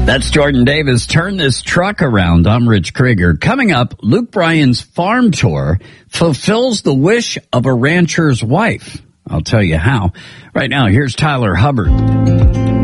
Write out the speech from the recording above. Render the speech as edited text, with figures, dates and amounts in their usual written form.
That's Jordan Davis. Turn this truck around. I'm Rich Krieger. Coming up, Luke Bryan's farm tour fulfills the wish of a rancher's wife. I'll tell you how. Right now, here's Tyler Hubbard.